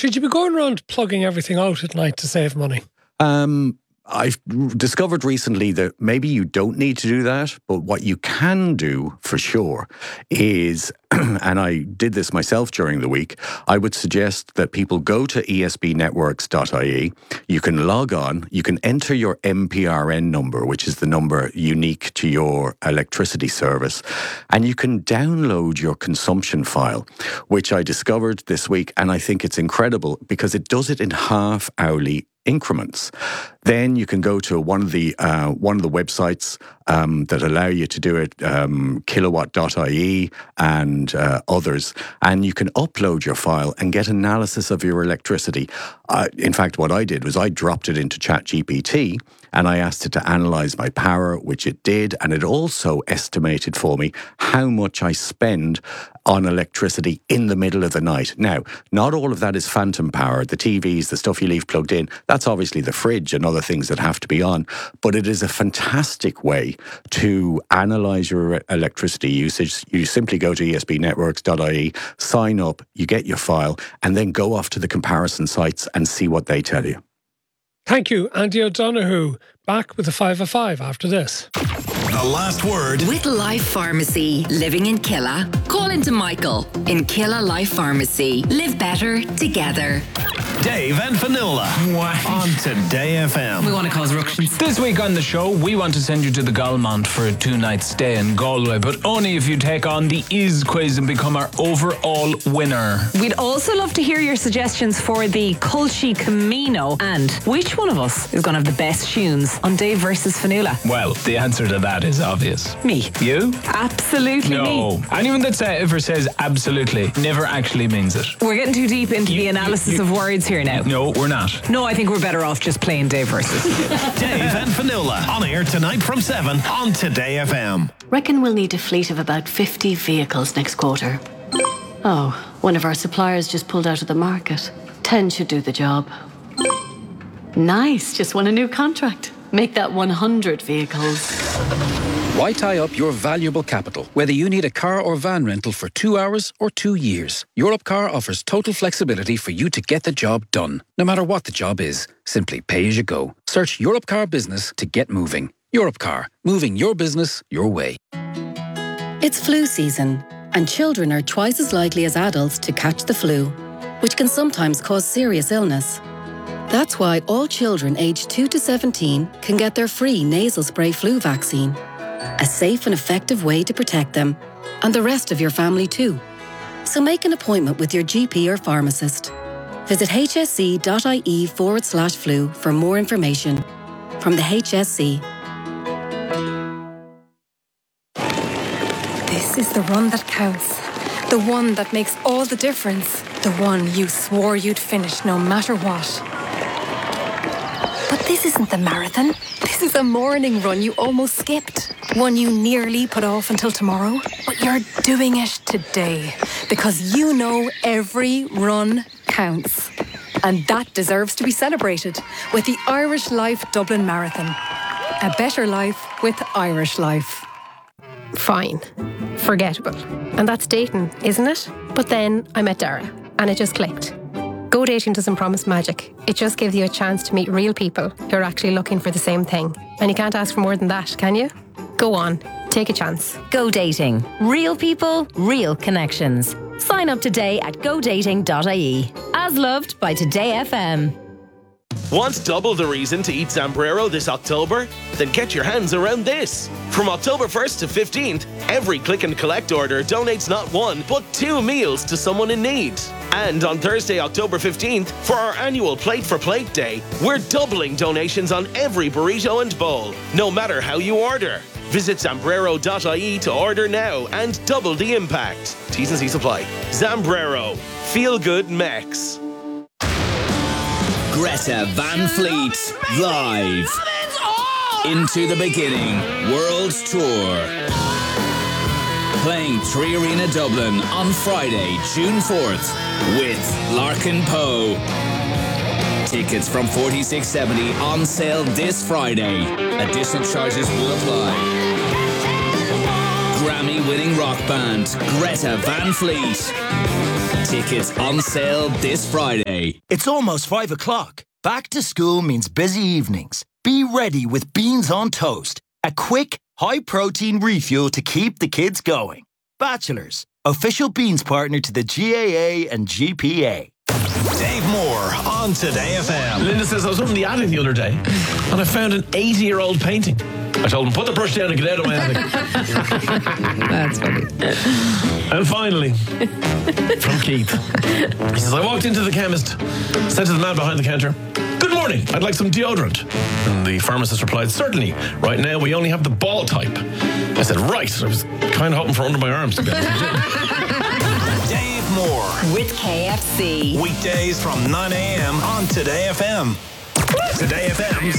Should you be going around plugging everything out at night to save money? I've discovered recently that maybe you don't need to do that, but what you can do for sure is, and I did this myself during the week, I would suggest that people go to esbnetworks.ie. You can log on, you can enter your MPRN number, which is the number unique to your electricity service, and you can download your consumption file, which I discovered this week, and I think it's incredible because it does it in half-hourly increments. Then you can go to one of the websites that allow you to do it, kilowatt.ie and others, and you can upload your file and get analysis of your electricity. In fact, what I did was I dropped it into ChatGPT and I asked it to analyse my power, which it did, and it also estimated for me how much I spend on electricity in the middle of the night. Now, not all of that is phantom power. The TVs, the stuff you leave plugged in, that's obviously the fridge and other things that have to be on. But it is a fantastic way to analyse your electricity usage. You simply go to esbnetworks.ie, sign up, you get your file, and then go off to the comparison sites and see what they tell you. Thank you, Andy O'Donoghue. Back with the 5 of 5 after this. The last word. With Life Pharmacy, living in Killa. Call into Michael in Killa Life Pharmacy. Live better together. Dave and Fionnuala on Today FM. We want to cause ructions. This week on the show, we want to send you to the Galmont for a 2-night stay in Galway, but only if you take on the Is quiz and become our overall winner. We'd also love to hear your suggestions for the Culshi Camino and which one of us is going to have the best tunes on Dave versus Fionnuala. Well, the answer to that is obvious. Me. You? Absolutely No. me. Anyone that ever says absolutely never actually means it. We're getting too deep into the analysis of words here now. No, we're not. No, I think we're better off just playing Dave versus. Dave and Fionnuala on air tonight from 7 on Today FM. Reckon we'll need a fleet of about 50 vehicles next quarter. Oh, one of our suppliers just pulled out of the market. 10 should do the job. Nice, just won a new contract. Make that 100 vehicles. Why tie up your valuable capital, whether you need a car or van rental for 2 hours or 2 years? Europcar offers total flexibility for you to get the job done. No matter what the job is, simply pay as you go. Search Europcar Business to get moving. Europcar, moving your business your way. It's flu season, and children are twice as likely as adults to catch the flu, which can sometimes cause serious illness. That's why all children aged 2 to 17 can get their free nasal spray flu vaccine. A safe and effective way to protect them, and the rest of your family too. So make an appointment with your GP or pharmacist. Visit hsc.ie/flu for more information. From the HSC. This is the run that counts. The one that makes all the difference. The one you swore you'd finish no matter what. But this isn't the marathon. This is a morning run you almost skipped. One you nearly put off until tomorrow. But you're doing it today. Because you know every run counts. And that deserves to be celebrated with the Irish Life Dublin Marathon. A better life with Irish Life. Fine. Forgettable. And that's dating, isn't it? But then I met Dara, and it just clicked. Go dating doesn't promise magic. It just gives you a chance to meet real people who are actually looking for the same thing. And you can't ask for more than that, can you? Go on. Take a chance. Go dating. Real people, real connections. Sign up today at godating.ie. As loved by Today FM. Want double the reason to eat Zambrero this October? Then get your hands around this. From October 1st to 15th, every click and collect order donates not 1, but 2 meals to someone in need. And on Thursday, October 15th, for our annual Plate for Plate Day, we're doubling donations on every burrito and bowl, no matter how you order. Visit Zambrero.ie to order now and double the impact. T's and C's apply. Zambrero. Feel good Mex. Greta Van Fleet, live. Into the Beginning World Tour. Playing Tree Arena Dublin on Friday, June 4th with Larkin Poe. Tickets from $46.70 on sale this Friday. Additional charges will apply. Grammy-winning rock band Greta Van Fleet. Tickets on sale this Friday. today. It's almost 5 o'clock. Back to school means busy evenings. Be ready with Beans on Toast, a quick, high-protein refuel to keep the kids going. Bachelors, official beans partner to the GAA and GPA. Dave Moore on Today FM. Linda says, I was up in the attic the other day and I found an 80-year-old painting. I told him, put the brush down and get out of my attic. That's funny. And finally, from Keith. He says, I walked into the chemist, said to the man behind the counter, good morning, I'd like some deodorant. And the pharmacist replied, certainly. Right now, we only have the ball type. I said, right. I was kind of hoping for under my arms to be honest. Dave Moore with KFC. Weekdays from 9 a.m. on Today FM. Today FM's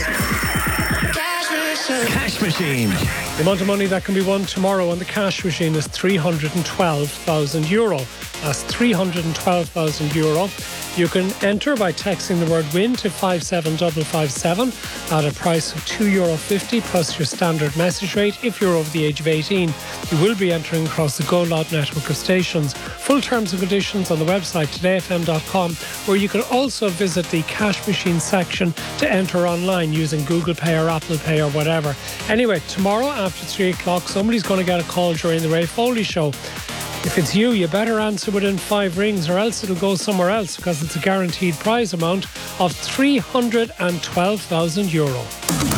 Cash Machine. The amount of money that can be won tomorrow on the cash machine is €312,000. That's €312,000. You can enter by texting the word WIN to 57557 at a price of €2.50 plus your standard message rate if you're over the age of 18. You will be entering across the Go Loud network of stations. Full terms and conditions on the website todayfm.com, where you can also visit the cash machine section to enter online using Google Pay or Apple Pay or whatever. Anyway, tomorrow after 3 o'clock, somebody's going to get a call during the Ray Foley show. If it's you, you better answer within 5 rings or else it'll go somewhere else, because it's a guaranteed prize amount of €312,000.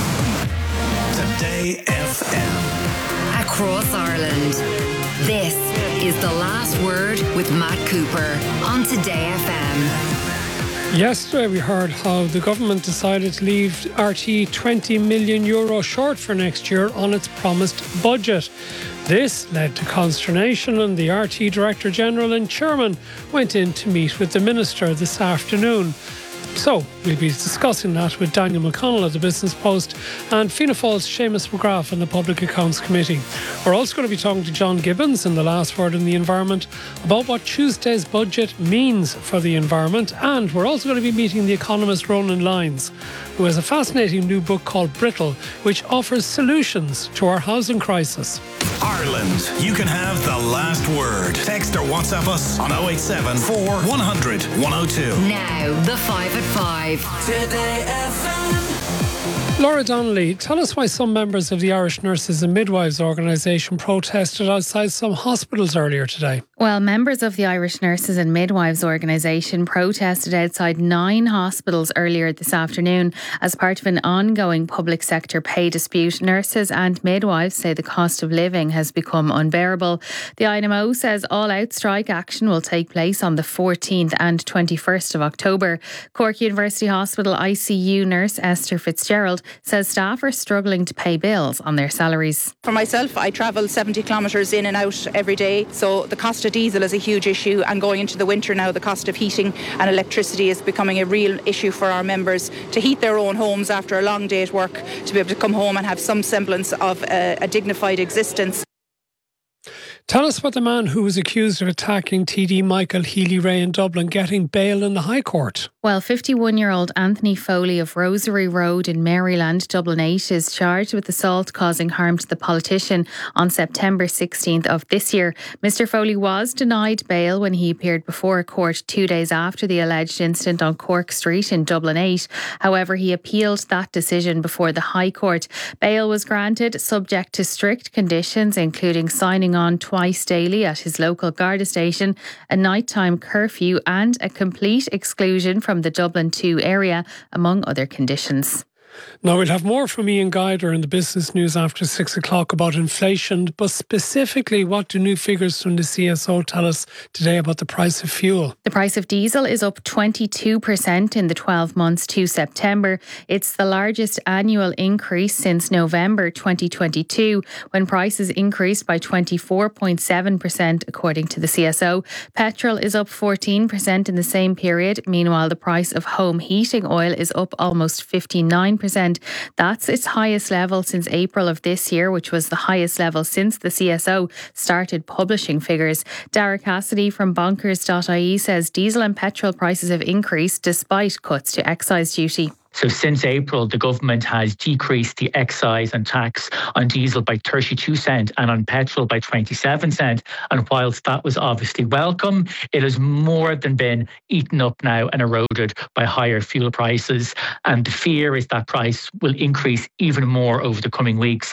Today FM. Across Ireland. This is The Last Word with Matt Cooper on Today FM. Yesterday we heard how the government decided to leave RTE €20 million short for next year on its promised budget. This led to consternation, and the RTE Director General and Chairman went in to meet with the Minister this afternoon. So we'll be discussing that with Daniel McConnell of the Business Post and Fianna Fáil's Seamus McGrath on the Public Accounts Committee. We're also going to be talking to John Gibbons in The Last Word in the Environment about what Tuesday's budget means for the environment, and we're also going to be meeting the economist Ronan Lyons, who has a fascinating new book called Brittle, which offers solutions to our housing crisis. Ireland, you can have the last word. Text or WhatsApp us on 087 4 100 102. Now, the 5 at 5. Today FM. Laura Donnelly, tell us why some members of the Irish Nurses and Midwives organisation protested outside some hospitals earlier today. Well, members of the Irish Nurses and Midwives organisation protested outside 9 hospitals earlier this afternoon as part of an ongoing public sector pay dispute. Nurses and midwives say the cost of living has become unbearable. The INMO says all-out strike action will take place on the 14th and 21st of October. Cork University Hospital ICU nurse Esther Fitzgerald says staff are struggling to pay bills on their salaries. For myself, I travel 70 kilometres in and out every day, so the cost of diesel is a huge issue, and going into the winter now, the cost of heating and electricity is becoming a real issue for our members to heat their own homes after a long day at work, to be able to come home and have some semblance of a dignified existence. Tell us about the man who was accused of attacking TD Michael Healy-Rae in Dublin getting bail in the High Court. Well, 51-year-old Anthony Foley of Rosary Road in Maryland, Dublin 8, is charged with assault causing harm to the politician on September 16th of this year. Mr Foley was denied bail when he appeared before a court 2 days after the alleged incident on Cork Street in Dublin 8. However, he appealed that decision before the High Court. Bail was granted subject to strict conditions, including signing on twice daily at his local Garda station, a nighttime curfew and a complete exclusion from the Dublin 2 area, among other conditions. Now, we'll have more from Ian Guider in the business news after 6 o'clock about inflation, but specifically, what do new figures from the CSO tell us today about the price of fuel? The price of diesel is up 22% in the 12 months to September. It's the largest annual increase since November 2022, when prices increased by 24.7%, according to the CSO. Petrol is up 14% in the same period. Meanwhile, the price of home heating oil is up almost 59%. That's its highest level since April of this year, which was the highest level since the CSO started publishing figures. Dara Cassidy from bonkers.ie says diesel and petrol prices have increased despite cuts to excise duty. So since April, the government has decreased the excise and tax on diesel by 32 cents and on petrol by 27 cents. And whilst that was obviously welcome, it has more than been eaten up now and eroded by higher fuel prices. And the fear is that price will increase even more over the coming weeks.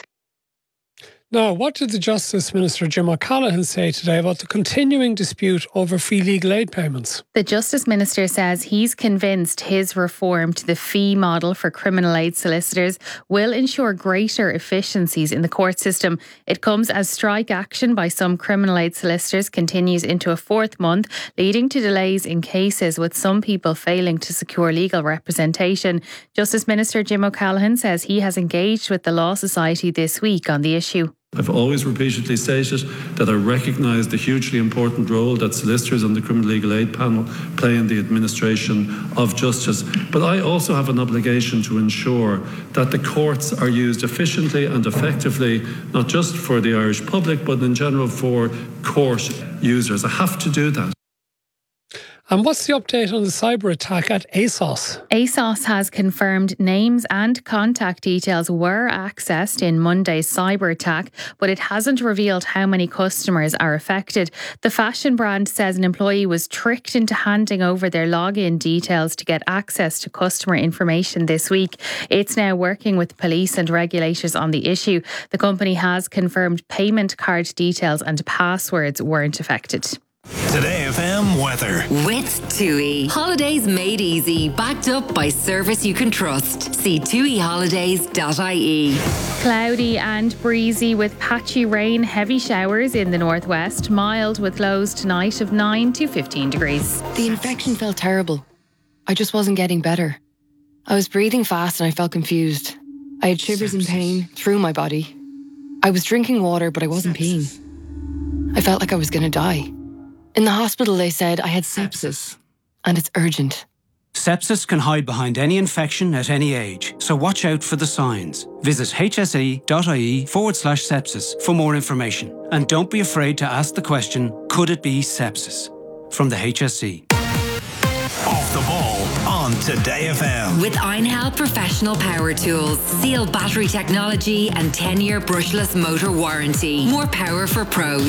Now, what did the Justice Minister Jim O'Callaghan say today about the continuing dispute over free legal aid payments? The Justice Minister says he's convinced his reform to the fee model for criminal aid solicitors will ensure greater efficiencies in the court system. It comes as strike action by some criminal aid solicitors continues into a fourth month, leading to delays in cases, with some people failing to secure legal representation. Justice Minister Jim O'Callaghan says he has engaged with the Law Society this week on the issue. I've always repeatedly stated that I recognise the hugely important role that solicitors on the Criminal Legal Aid Panel play in the administration of justice. But I also have an obligation to ensure that the courts are used efficiently and effectively, not just for the Irish public, but in general for court users. I have to do that. And what's the update on the cyber attack at ASOS? ASOS has confirmed names and contact details were accessed in Monday's cyber attack, but it hasn't revealed how many customers are affected. The fashion brand says an employee was tricked into handing over their login details to get access to customer information this week. It's now working with police and regulators on the issue. The company has confirmed payment card details and passwords weren't affected. Today FM weather. With TUI. Holidays made easy. Backed up by service you can trust. See TUIHolidays.ie. Cloudy and breezy with patchy rain, heavy showers in the northwest. Mild with lows tonight of 9 to 15 degrees. The infection felt terrible. I just wasn't getting better. I was breathing fast and I felt confused. I had shivers and pain through my body. I was drinking water, but I wasn't peeing. I felt like I was going to die. In the hospital, they said I had sepsis, and it's urgent. Sepsis can hide behind any infection at any age, so watch out for the signs. Visit hse.ie/sepsis for more information. And don't be afraid to ask the question, could it be sepsis? From the HSE. Off the ball on Today FM. With Einhell Professional Power Tools. Seal battery technology and 10-year brushless motor warranty. More power for pros.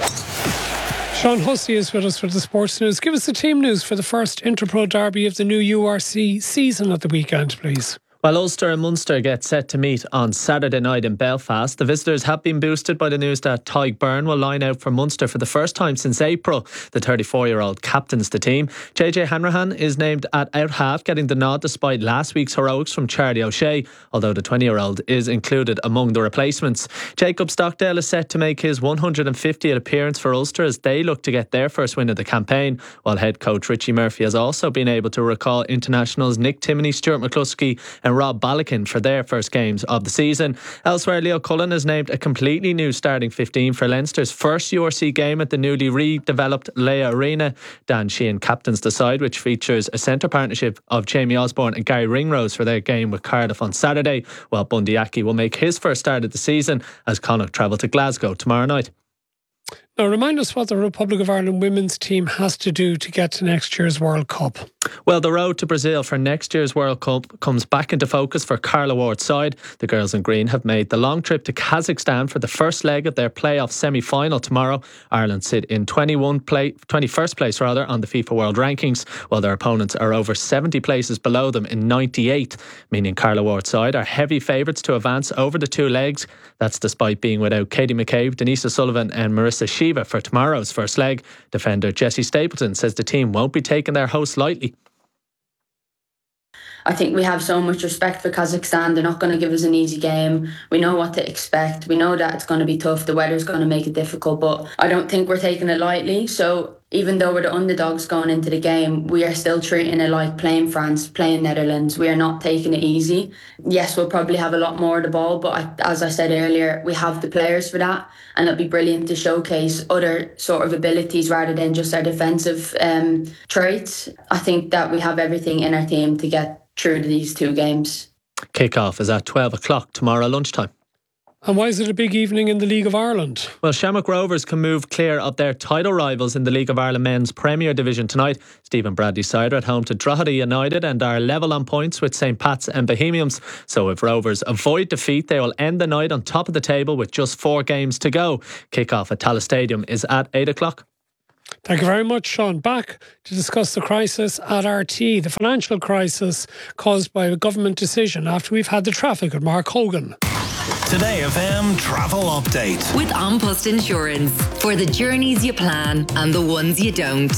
Sean Hussey is with us for the sports news. Give us the team news for the first Interpro derby of the new URC season at the weekend, please. While Ulster and Munster get set to meet on Saturday night in Belfast, the visitors have been boosted by the news that Tadhg Byrne will line out for Munster for the first time since April. The 34-year-old captains the team. JJ Hanrahan is named at out-half, getting the nod despite last week's heroics from Charlie O'Shea, although the 20-year-old is included among the replacements. Jacob Stockdale is set to make his 150th appearance for Ulster as they look to get their first win of the campaign, while head coach Richie Murphy has also been able to recall internationals Nick Timoney, Stuart McCluskey and Rob Balakin for their first games of the season. Elsewhere, Leo Cullen is named a completely new starting 15 for Leinster's first URC game at the newly redeveloped Leia Arena. Dan Sheehan captains the side, which features a centre partnership of Jamie Osborne and Gary Ringrose for their game with Cardiff on Saturday, while Bundy Aki will make his first start of the season as Connacht travel to Glasgow tomorrow night. Now, remind us what the Republic of Ireland women's team has to do to get to next year's World Cup. Well, the road to Brazil for next year's World Cup comes back into focus for Carla Ward's side. The girls in green have made the long trip to Kazakhstan for the first leg of their playoff semi-final tomorrow. Ireland sit in 21st place on the FIFA World Rankings, while their opponents are over 70 places below them in 98th, meaning Carla Ward's side are heavy favourites to advance over the two legs. That's despite being without Katie McCabe, Denise O'Sullivan and Marissa Shiva for tomorrow's first leg. Defender Jessie Stapleton says the team won't be taking their hosts lightly. I think we have so much respect for Kazakhstan. They're not going to give us an easy game. We know what to expect. We know that it's going to be tough. The weather's going to make it difficult, but I don't think we're taking it lightly. So even though we're the underdogs going into the game, we are still treating it like playing France, playing Netherlands. We are not taking it easy. Yes, we'll probably have a lot more of the ball, but as I said earlier, we have the players for that, and it'll be brilliant to showcase other sort of abilities rather than just our defensive traits. I think that we have everything in our team to get through to these two games. Kick-off is at 12 o'clock tomorrow lunchtime. And why is it a big evening in the League of Ireland? Well, Shamrock Rovers can move clear of their title rivals in the League of Ireland Men's Premier Division tonight. Stephen Bradley Cider at home to Drogheda United and are level on points with St Pat's and Bohemians. So if Rovers avoid defeat, they will end the night on top of the table with just 4 games to go. Kick-off at Tallaght Stadium is at 8 o'clock. Thank you very much, Sean. Back to discuss the crisis at RT, the financial crisis caused by a government decision after we've had the traffic with Mark Hogan. Today FM travel update. With An Post Insurance. For the journeys you plan and the ones you don't.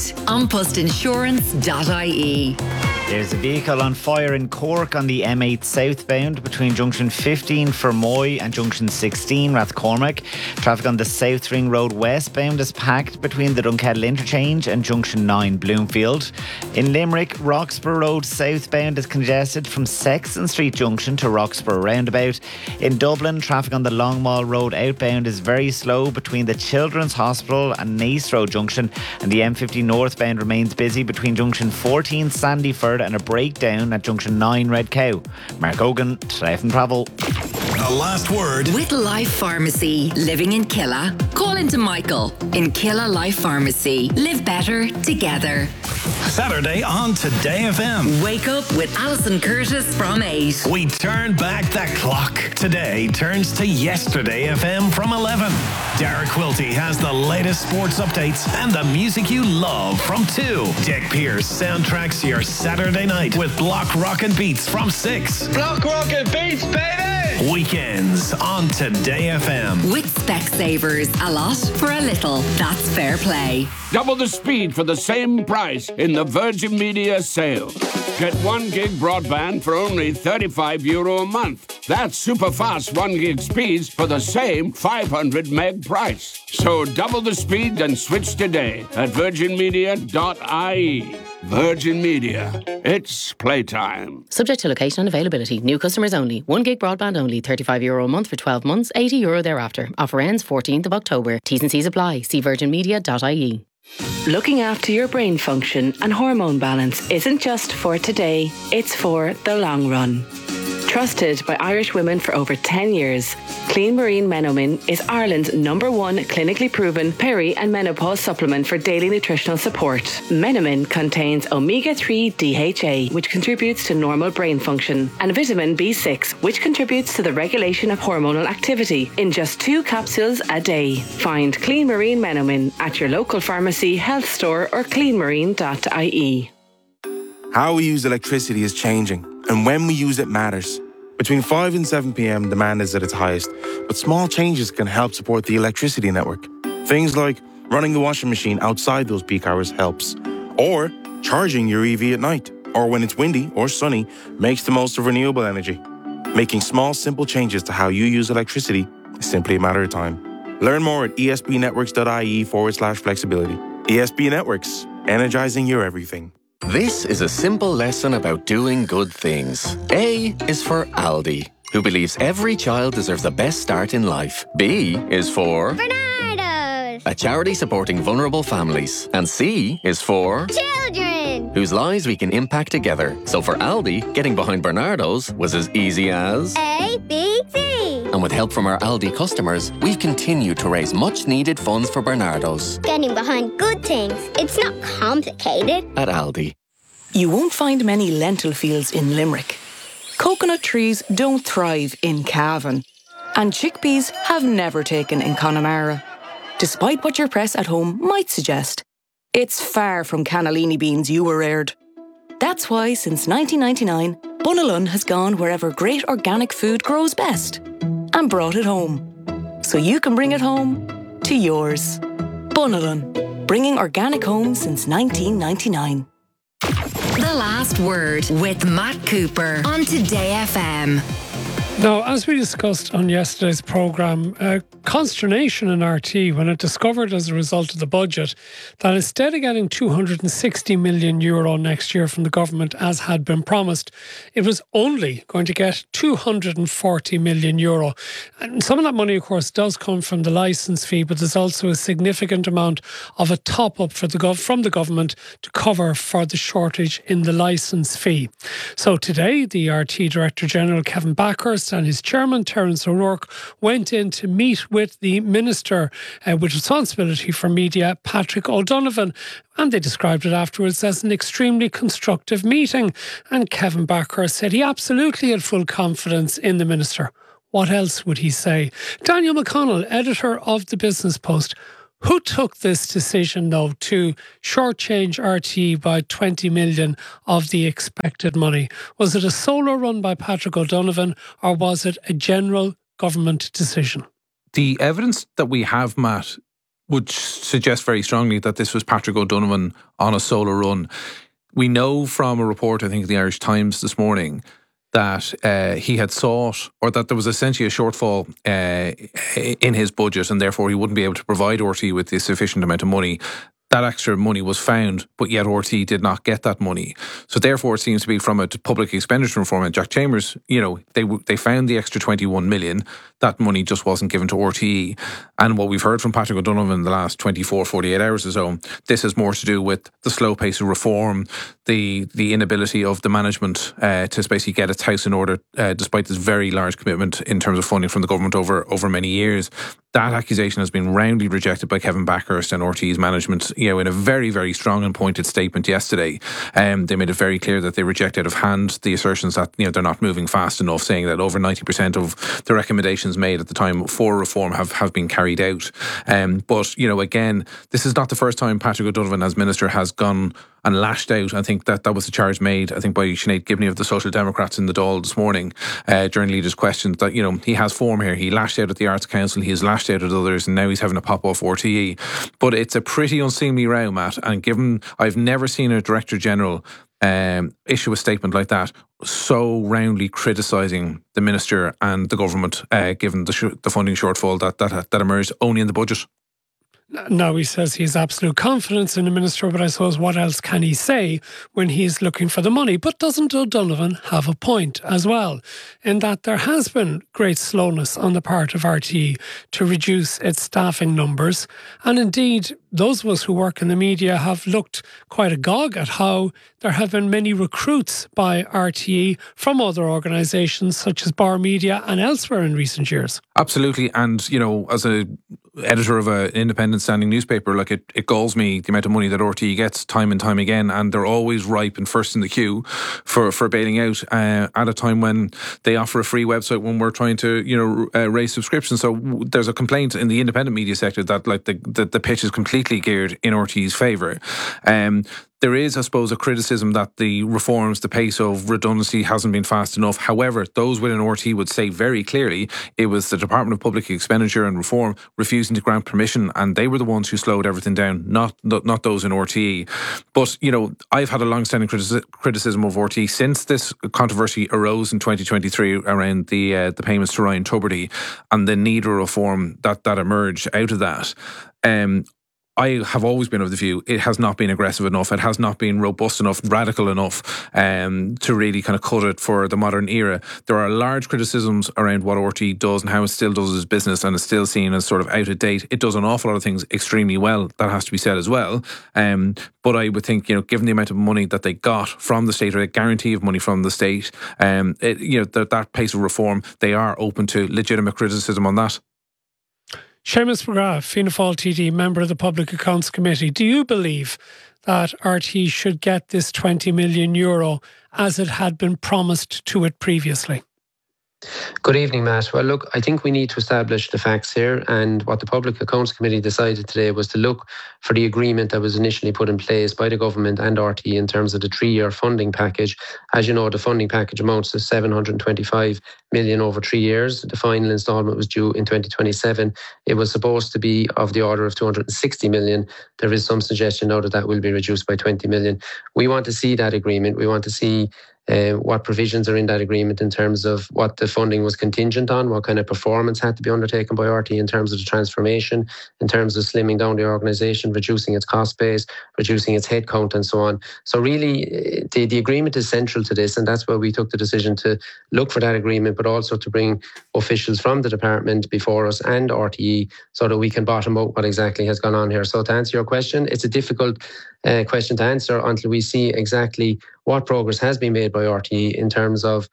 AnPostInsurance.ie. There's a vehicle on fire in Cork on the M8 southbound between junction 15 Fermoy and junction 16 Rathcormac. Traffic on the South Ring Road westbound is packed between the Dunkettle interchange and junction 9 Bloomfield. In Limerick, Roxburgh Road southbound is congested from Sexton Street junction to Roxburgh roundabout. In Dublin, traffic on the Long Mall Road outbound is very slow between the Children's Hospital and Naas Road junction, and the M50 northbound remains busy between junction 14 Sandyford and a breakdown at junction 9 Red Cow. Mark Hogan, Today FM Travel. The last word. With Life Pharmacy. Living in Killa? Call into Michael. In Killa Life Pharmacy. Live better together. Saturday on Today FM. Wake up with Alison Curtis from 8. We turn back the clock. Today turns to Yesterday FM from 11. Dara Quilty has the latest sports updates and the music you love from 2. Dick Pierce soundtracks your Saturday night with Block Rockin' Beats from 6. Block Rockin' Beats, baby! Weekends on Today FM. With Specsavers. A lot for a little. That's fair play. Double the speed for the same price in the Virgin Media sale. Get 1 gig broadband for only €35 a month. That's super fast 1 gig speeds for the same 500 meg price. So double the speed and switch today at virginmedia.ie. Virgin Media. It's playtime. Subject to location and availability. New customers only. 1 gig broadband only. €35 a month for 12 months. €80 thereafter. Offer ends 14th of October. T's and C's apply. See virginmedia.ie. Looking after your brain function and hormone balance isn't just for today, it's for the long run. Trusted by Irish women for over 10 years, Clean Marine Menomin is Ireland's #1 clinically proven peri- and menopause supplement for daily nutritional support. Menomin contains omega-3 DHA, which contributes to normal brain function, and vitamin B6, which contributes to the regulation of hormonal activity, in just 2 capsules a day. Find Clean Marine Menomin at your local pharmacy, health store or cleanmarine.ie. How we use electricity is changing, and when we use it matters. Between 5 and 7 p.m, demand is at its highest, but small changes can help support the electricity network. Things like running the washing machine outside those peak hours helps, or charging your EV at night, or when it's windy or sunny, makes the most of renewable energy. Making small, simple changes to how you use electricity is simply a matter of time. Learn more at espnetworks.ie/flexibility. ESB Networks, energizing your everything. This is a simple lesson about doing good things. A is for Aldi, who believes every child deserves the best start in life. B is for Bernardo's, a charity supporting vulnerable families. And C is for children, whose lives we can impact together. So for Aldi, getting behind Bernardo's was as easy as A, B, C. And with help from our Aldi customers, we've continued to raise much needed funds for Bernardo's. Getting behind good things, it's not complicated. At Aldi. You won't find many lentil fields in Limerick. Coconut trees don't thrive in Cavan. And chickpeas have never taken in Connemara. Despite what your press at home might suggest, it's far from cannellini beans you were reared. That's why since 1999, Bunalun has gone wherever great organic food grows best and brought it home. So you can bring it home to yours. Bunalun, bringing organic home since 1999. The Last Word with Matt Cooper on Today FM. Now, as we discussed on yesterday's programme, consternation in RT when it discovered as a result of the budget that instead of getting €260 million next year from the government as had been promised, it was only going to get €240 million. And some of that money, of course, does come from the licence fee, but there's also a significant amount of a top-up from the government to cover for the shortage in the licence fee. So today, the RT Director General, Kevin Bakhurst, First, and his chairman, Terence O'Rourke, went in to meet with the Minister with responsibility for media, Patrick O'Donovan, and they described it afterwards as an extremely constructive meeting. And Kevin Backhurst said he absolutely had full confidence in the Minister. What else would he say? Daniel McConnell, editor of the Business Post. Who took this decision, though, to shortchange RTE by 20 million of the expected money? Was it a solo run by Patrick O'Donovan, or was it a general government decision? The evidence that we have, Matt, would suggest very strongly that this was Patrick O'Donovan on a solo run. We know from a report, I think, in the Irish Times this morning, that he had sought, or that there was essentially a shortfall in his budget, and therefore he wouldn't be able to provide RTE with the sufficient amount of money. That extra money was found, but yet RTE did not get that money. So therefore, it seems to be from a public expenditure reform, and Jack Chambers, they found the extra 21 million. That money just wasn't given to RTE. And what we've heard from Patrick O'Donovan in the last 24, 48 hours or so, this has more to do with the slow pace of reform, the inability of the management to basically get its house in order, despite this very large commitment in terms of funding from the government over many years. That accusation has been roundly rejected by Kevin Backhurst and RTE's management, in a very, very strong and pointed statement yesterday. They made it very clear that they reject out of hand the assertions that they're not moving fast enough, saying that over 90% of the recommendations made at the time for reform have been carried out. But again, this is not the first time Patrick O'Donovan as Minister has gone and lashed out. I think that was the charge made, I think, by Sinead Gibney of the Social Democrats in the Dáil this morning during leaders' questions, that, he has form here. He lashed out at the Arts Council, he has lashed out at others, and now he's having a pop off RTE. But it's a pretty unseemly row, Matt, and given I've never seen a Director General issue a statement like that, so roundly criticising the Minister and the government, given the funding shortfall that emerged only in the budget. Now, he says he has absolute confidence in the Minister, but I suppose what else can he say when he's looking for the money? But doesn't O'Donovan have a point as well, in that there has been great slowness on the part of RTE to reduce its staffing numbers? And indeed, those of us who work in the media have looked quite agog at how there have been many recruits by RTE from other organisations such as Bar Media and elsewhere in recent years. Absolutely. And, as a editor of an independent standing newspaper, it galls me the amount of money that RTE gets time and time again, and they're always ripe and first in the queue for bailing out at a time when they offer a free website when we're trying to raise subscriptions. So there's a complaint in the independent media sector that the pitch is completely geared in RTE's favour. There is, I suppose, a criticism that the reforms, the pace of redundancy hasn't been fast enough. However, those within RTE would say very clearly it was the Department of Public Expenditure and Reform refusing to grant permission, and they were the ones who slowed everything down, not those in RTE. But, I've had a long-standing criticism of RTE since this controversy arose in 2023 around the payments to Ryan Tubridy and the need for reform that emerged out of that. I have always been of the view it has not been aggressive enough, it has not been robust enough, radical enough to really kind of cut it for the modern era. There are large criticisms around what RTE does and how it still does its business, and is still seen as sort of out of date. It does an awful lot of things extremely well, that has to be said as well. But I would think, given the amount of money that they got from the state, or a guarantee of money from the state, that pace of reform, they are open to legitimate criticism on that. Seamus McGrath, Fianna Fáil TD, member of the Public Accounts Committee. Do you believe that RTE should get this €20 million as it had been promised to it previously? Good evening, Matt. Well, look, I think we need to establish the facts here, and what the Public Accounts Committee decided today was to look for the agreement that was initially put in place by the government and RTE in terms of the 3-year funding package. As you know, the funding package amounts to 725 million over 3 years. The final instalment was due in 2027. It was supposed to be of the order of 260 million. There is some suggestion now that will be reduced by 20 million. We want to see that agreement. We want to see what provisions are in that agreement in terms of what the funding was contingent on, what kind of performance had to be undertaken by RTE in terms of the transformation, in terms of slimming down the organisation, reducing its cost base, reducing its headcount and so on. So really, the agreement is central to this, and that's why we took the decision to look for that agreement, but also to bring officials from the department before us and RTE so that we can bottom out what exactly has gone on here. So to answer your question, it's a difficult question to answer until we see exactly what progress has been made by RTE in terms of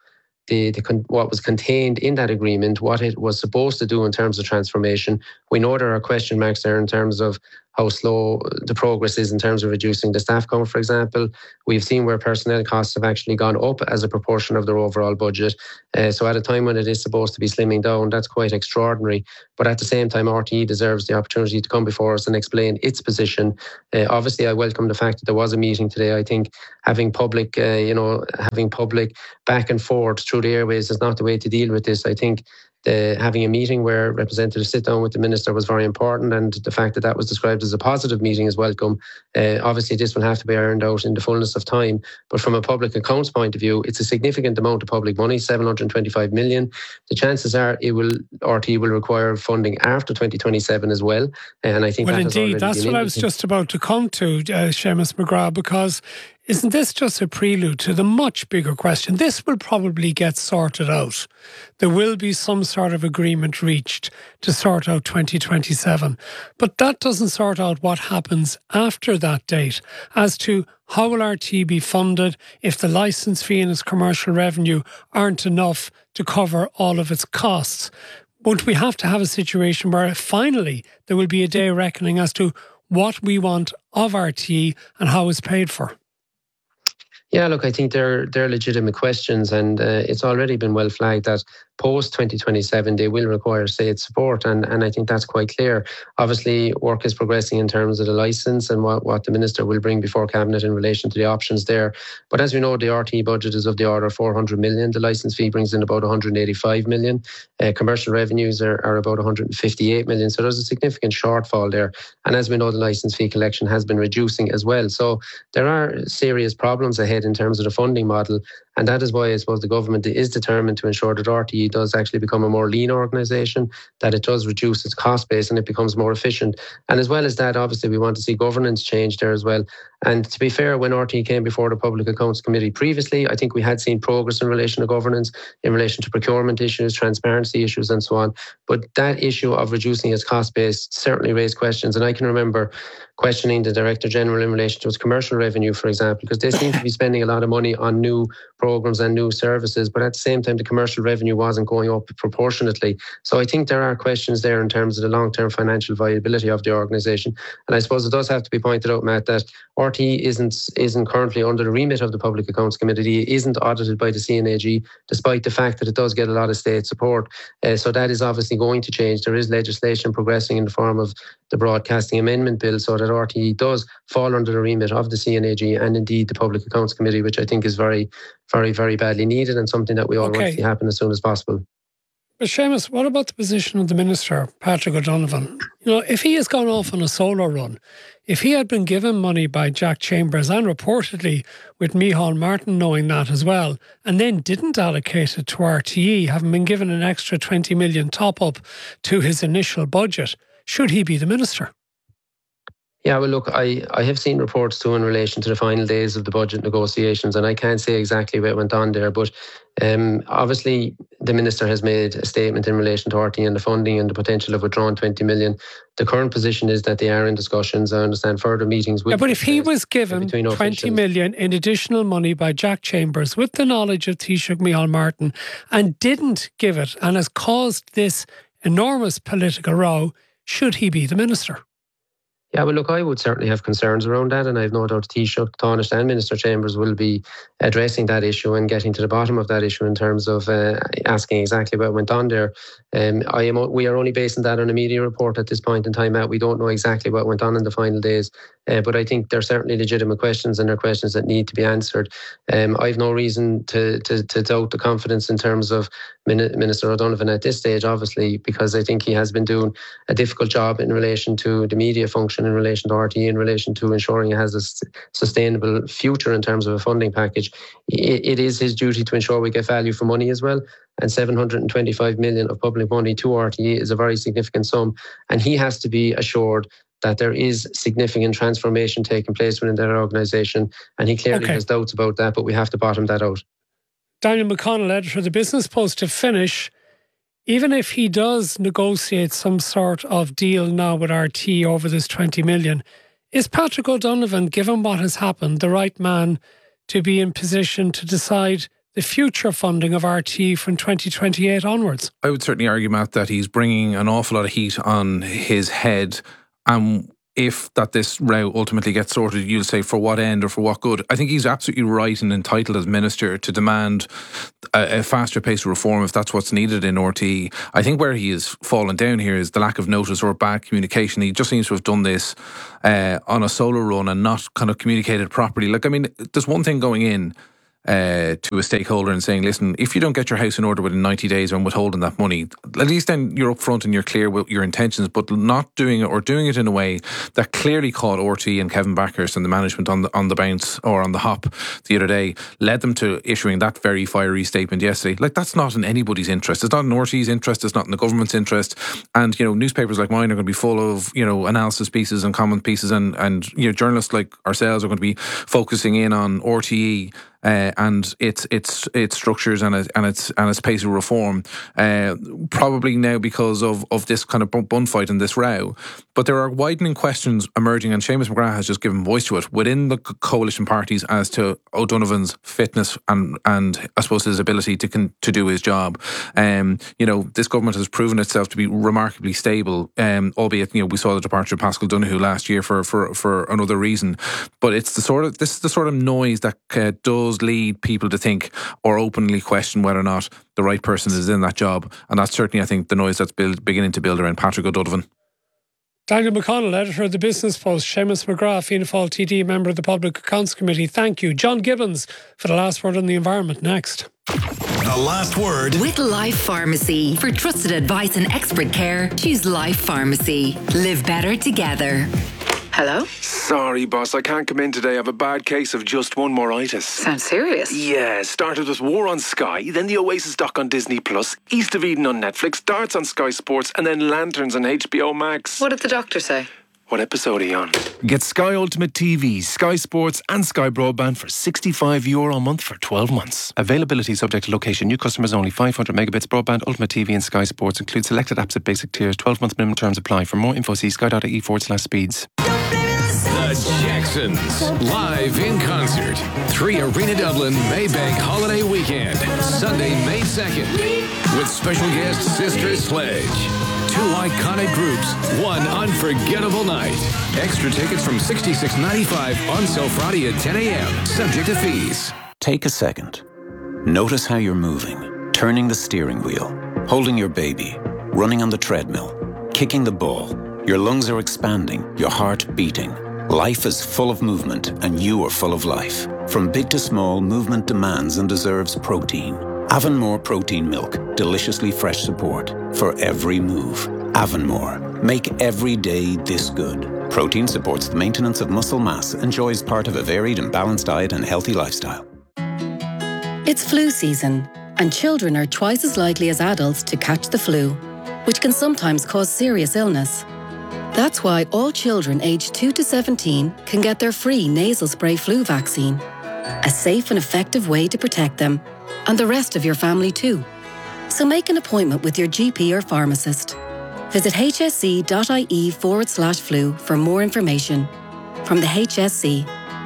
what was contained in that agreement, what it was supposed to do in terms of transformation. We know there are question marks there in terms of how slow the progress is in terms of reducing the staff count, for example. We've seen where personnel costs have actually gone up as a proportion of their overall budget. So at a time when it is supposed to be slimming down, that's quite extraordinary. But at the same time, RTE deserves the opportunity to come before us and explain its position. Obviously, I welcome the fact that there was a meeting today. I think having public back and forth through the airways is not the way to deal with this. I think having a meeting where representatives sit down with the minister was very important, and the fact that that was described as a positive meeting is welcome. Obviously, this will have to be ironed out in the fullness of time, but from a public accounts point of view, it's a significant amount of public money, 725 million. The chances are RTE will require funding after 2027 as well, and I think that's what I was just about to come to, Seamus McGrath, because isn't this just a prelude to the much bigger question? This will probably get sorted out. There will be some sort of agreement reached to sort out 2027. But that doesn't sort out what happens after that date as to how will RTE be funded if the licence fee and its commercial revenue aren't enough to cover all of its costs. Won't we have to have a situation where finally there will be a day reckoning as to what we want of RTE and how it's paid for? Yeah, look, I think they're legitimate questions, and it's already been well flagged that post-2027 they will require state support, and I think that's quite clear. Obviously, work is progressing in terms of the licence and what the Minister will bring before Cabinet in relation to the options there. But as we know, the RTE budget is of the order of 400 million. The licence fee brings in about 185 million. Commercial revenues are about 158 million. So there's a significant shortfall there. And as we know, the licence fee collection has been reducing as well. So there are serious problems ahead in terms of the funding model. And that is why I suppose the government is determined to ensure that RTE does actually become a more lean organisation, that it does reduce its cost base and it becomes more efficient. And as well as that, obviously, we want to see governance change there as well. And to be fair, when RTE came before the Public Accounts Committee previously, I think we had seen progress in relation to governance, in relation to procurement issues, transparency issues and so on. But that issue of reducing its cost base certainly raised questions. And I can remember questioning the Director General in relation to its commercial revenue, for example, because they seem to be spending a lot of money on new programs and new services, but at the same time, the commercial revenue wasn't going up proportionately. So I think there are questions there in terms of the long-term financial viability of the organisation. And I suppose it does have to be pointed out, Matt, that RTE isn't currently under the remit of the Public Accounts Committee. It isn't audited by the CNAG, despite the fact that it does get a lot of state support. So that is obviously going to change. There is legislation progressing in the form of the Broadcasting Amendment Bill so that RTE does fall under the remit of the CNAG and indeed the Public Accounts Committee, which I think is very, very, very badly needed and something that we all want to see happen as soon as possible. But Seamus, what about the position of the Minister, Patrick O'Donovan? You know, if he has gone off on a solo run, if he had been given money by Jack Chambers and reportedly with Micheál Martin knowing that as well, and then didn't allocate it to RTE, having been given an extra 20 million top-up to his initial budget, should he be the Minister? Yeah, well, look, I have seen reports too in relation to the final days of the budget negotiations, and I can't say exactly what went on there, but obviously the Minister has made a statement in relation to RTE and the funding and the potential of withdrawing 20 million. The current position is that they are in discussions. I understand further meetings with... Yeah, but if he was given 20 million in additional money by Jack Chambers with the knowledge of Taoiseach Micheál Martin and didn't give it and has caused this enormous political row, should he be the Minister? Yeah, well, look, I would certainly have concerns around that, and I have no doubt Taoiseach, Taoiseach and Minister Chambers will be addressing that issue and getting to the bottom of that issue in terms of asking exactly what went on there. We are only basing that on a media report at this point in time, Matt. We don't know exactly what went on in the final days, but I think they're certainly legitimate questions and they're questions that need to be answered. I have no reason to doubt the confidence in terms of Minister O'Donovan at this stage, obviously, because I think he has been doing a difficult job in relation to the media function, in relation to RTE, in relation to ensuring it has a sustainable future in terms of a funding package. It is his duty to ensure we get value for money as well. And 725 million of public money to RTE is a very significant sum. And he has to be assured that there is significant transformation taking place within that organisation. And he clearly has doubts about that, but we have to bottom that out. Daniel McConnell, editor of the Business Post, to finish, even if he does negotiate some sort of deal now with RTE over this 20 million, is Patrick O'Donovan, given what has happened, the right man to be in position to decide the future funding of RTE from 2028 onwards? I would certainly argue, Matt, that he's bringing an awful lot of heat on his head. If this row ultimately gets sorted, you'll say for what end or for what good. I think he's absolutely right and entitled as Minister to demand a faster pace of reform if that's what's needed in RTE. I think where he has fallen down here is the lack of notice or bad communication. He just seems to have done this on a solo run and not kind of communicated properly. Like, I mean, there's one thing going in to a stakeholder and saying, listen, if you don't get your house in order within 90 days and withholding that money, at least then you're upfront and you're clear with your intentions, but not doing it or doing it in a way that clearly caught RTE and Kevin Backhurst and the management on the bounce or on the hop the other day, led them to issuing that very fiery statement yesterday. Like, that's not in anybody's interest. It's not in RTE's interest. It's not in the government's interest. And, newspapers like mine are going to be full of, analysis pieces and comment pieces and journalists like ourselves are going to be focusing in on RTE and its structures and its pace of reform, probably now because of this kind of bun fight and this row. But there are widening questions emerging, and Seamus McGrath has just given voice to it within the coalition parties as to O'Donovan's fitness and I suppose his ability to do his job. This government has proven itself to be remarkably stable, albeit we saw the departure of Pascal Donoghue last year for another reason. But this is the sort of noise that does lead people to think or openly question whether or not the right person is in that job, and that's certainly, I think, the noise that's beginning to build around Patrick O'Donovan. Daniel McConnell, editor of the Business Post. Seamus McGrath, Fianna Fáil TD, member of the Public Accounts Committee. Thank you. John Gibbons for the last word on the environment next. The last word with Life Pharmacy. For trusted advice and expert care, choose Life Pharmacy. Live better together. Hello? Sorry, boss, I can't come in today. I have a bad case of just one moritis. Sounds serious. Yeah, started with War on Sky, then the Oasis doc on Disney Plus, East of Eden on Netflix, Darts on Sky Sports, and then Lanterns on HBO Max. What did the doctor say? What episode are you on? Get Sky Ultimate TV, Sky Sports and Sky Broadband for €65 a month for 12 months. Availability subject to location. New customers only. 500 megabits broadband, Ultimate TV and Sky Sports. Include selected apps at basic tiers. 12-month minimum terms apply. For more info, see sky.ie/speeds. The Jacksons, live in concert. 3 Arena Dublin Maybank Holiday Weekend, Sunday, May 2nd. With special guest Sister Sledge. 2 iconic groups, 1 unforgettable night. Extra tickets from $66.95 on sale Friday at 10 a.m. Subject to fees. Take a second. Notice how you're moving. Turning the steering wheel. Holding your baby. Running on the treadmill. Kicking the ball. Your lungs are expanding. Your heart beating. Life is full of movement, and you are full of life. From big to small, movement demands and deserves protein. Avonmore Protein Milk. Deliciously fresh support for every move. Avonmore. Make every day this good. Protein supports the maintenance of muscle mass. Enjoys part of a varied and balanced diet and healthy lifestyle. It's flu season, and children are twice as likely as adults to catch the flu, which can sometimes cause serious illness. That's why all children aged 2 to 17 can get their free nasal spray flu vaccine. A safe and effective way to protect them, and the rest of your family too. So make an appointment with your GP or pharmacist. Visit hsc.ie/flu for more information. From the HSC.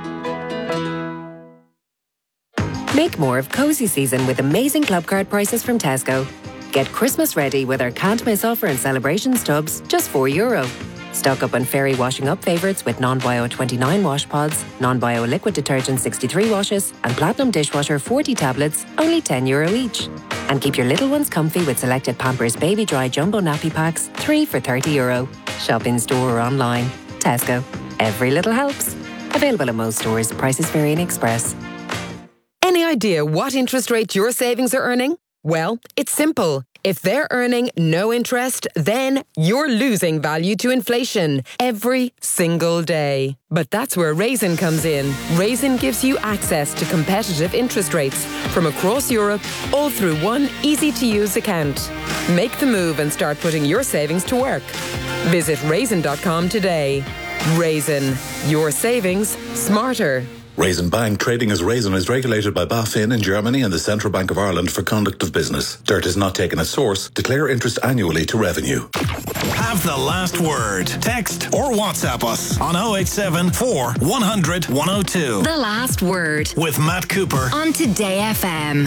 Make more of cozy season with amazing club card prices from Tesco. Get Christmas ready with our can't miss offer and celebrations tubs, just €4. Stock up on Fairy washing up favourites with non-bio 29 wash pods, non-bio liquid detergent 63 washes, and Platinum dishwasher 40 tablets, only €10 each. And keep your little ones comfy with selected Pampers Baby Dry Jumbo Nappy Packs, 3 for €30. Shop in store or online. Tesco. Every little helps. Available in most stores. Prices vary in Express. Any idea what interest rate your savings are earning? Well, it's simple. If they're earning no interest, then you're losing value to inflation every single day. But that's where Raisin comes in. Raisin gives you access to competitive interest rates from across Europe, all through one easy-to-use account. Make the move and start putting your savings to work. Visit raisin.com today. Raisin. Your savings smarter. Raisin Bank trading as Raisin is regulated by BaFin in Germany and the Central Bank of Ireland for conduct of business. Dirt is not taken at source. Declare interest annually to revenue. Have the last word. Text or WhatsApp us on 087 4 100 102. The Last Word With Matt Cooper on Today FM.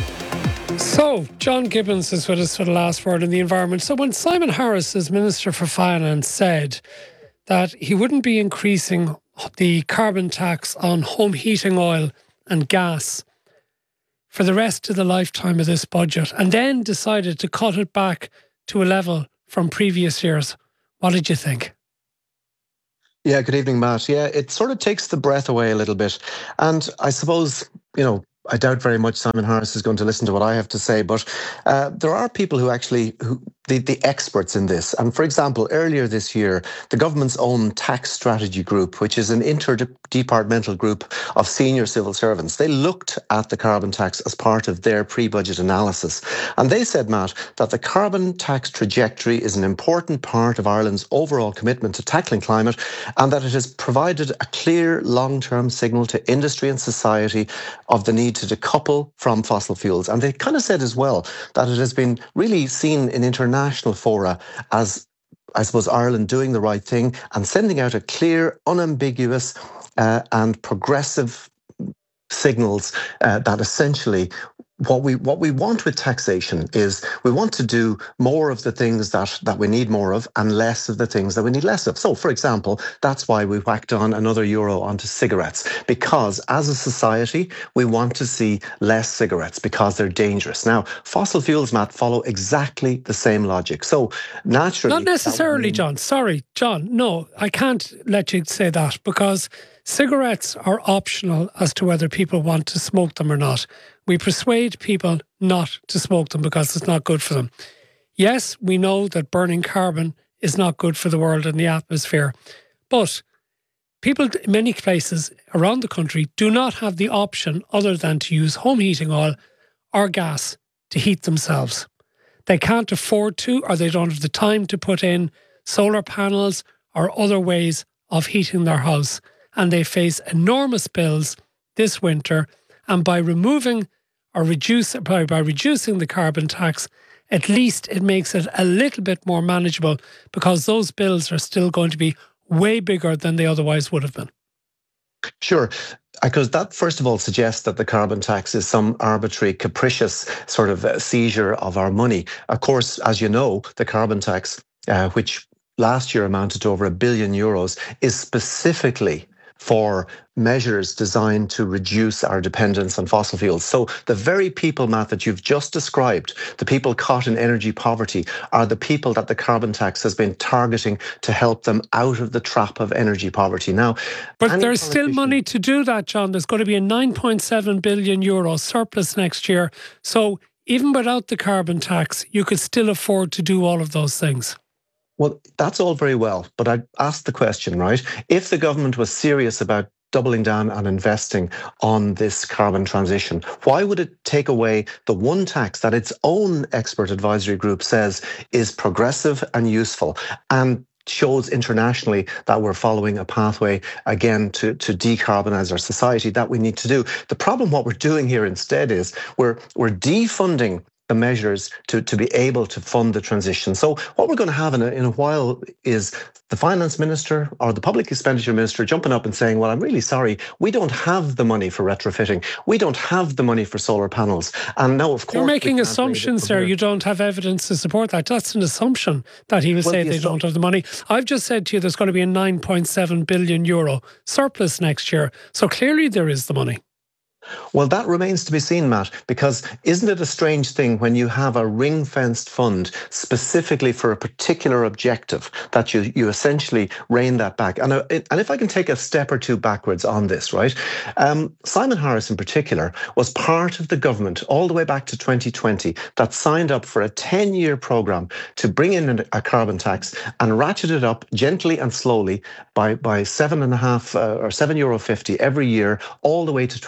So, John Gibbons is with us for the last word in the environment. So when Simon Harris, as Minister for Finance, said that he wouldn't be increasing the carbon tax on home heating oil and gas for the rest of the lifetime of this budget, and then decided to cut it back to a level from previous years, what did you think? Yeah, good evening, Matt. Yeah, it sort of takes the breath away a little bit. And I suppose, I doubt very much Simon Harris is going to listen to what I have to say, but there are people who actually, the experts in this. And for example, earlier this year, the government's own tax strategy group, which is an interdepartmental group of senior civil servants, they looked at the carbon tax as part of their pre-budget analysis. And they said, Matt, that the carbon tax trajectory is an important part of Ireland's overall commitment to tackling climate, and that it has provided a clear long-term signal to industry and society of the need to decouple from fossil fuels. And they kind of said as well that it has been really seen in international fora as, I suppose, Ireland doing the right thing and sending out a clear, unambiguous and progressive signals that essentially what we want with taxation is we want to do more of the things that we need more of and less of the things that we need less of. So, for example, that's why we whacked on another euro onto cigarettes, because as a society, we want to see less cigarettes because they're dangerous. Now, fossil fuels, Matt, follow exactly the same logic. So, naturally... Not necessarily, John. Sorry, John. No, I can't let you say that, because cigarettes are optional as to whether people want to smoke them or not. We persuade people not to smoke them because it's not good for them. Yes, we know that burning carbon is not good for the world and the atmosphere, but people in many places around the country do not have the option other than to use home heating oil or gas to heat themselves. They can't afford to, or they don't have the time to put in solar panels or other ways of heating their house, and they face enormous bills this winter. And by removing or reducing the carbon tax, at least it makes it a little bit more manageable, because those bills are still going to be way bigger than they otherwise would have been. Sure. Because that, first of all, suggests that the carbon tax is some arbitrary, capricious sort of seizure of our money. Of course, as you know, the carbon tax, which last year amounted to over €1 billion, is specifically for measures designed to reduce our dependence on fossil fuels. So the very people, Matt, that you've just described, the people caught in energy poverty, are the people that the carbon tax has been targeting to help them out of the trap of energy poverty. Now, but there's still money to do that, John. There's going to be a €9.7 billion surplus next year. So even without the carbon tax, you could still afford to do all of those things. Well, that's all very well, but I asked the question, right? If the government was serious about doubling down and investing on this carbon transition, why would it take away the one tax that its own expert advisory group says is progressive and useful and shows internationally that we're following a pathway, again, to decarbonize our society that we need to do? The problem, what we're doing here instead is we're defunding the measures to be able to fund the transition. So what we're going to have in a while is the finance minister or the public expenditure minister jumping up and saying, well, I'm really sorry, we don't have the money for retrofitting. We don't have the money for solar panels. And now, of course... You're making assumptions there. You don't have evidence to support that. That's an assumption that he was saying they don't have the money. I've just said to you there's going to be a €9.7 billion surplus next year. So clearly there is the money. Well, that remains to be seen, Matt, because isn't it a strange thing when you have a ring-fenced fund specifically for a particular objective that you essentially rein that back? And if I can take a step or two backwards on this, right? Simon Harris in particular was part of the government all the way back to 2020 that signed up for a 10-year programme to bring in a carbon tax and ratchet it up gently and slowly by €7.50 or €7.50 every year all the way to 2030.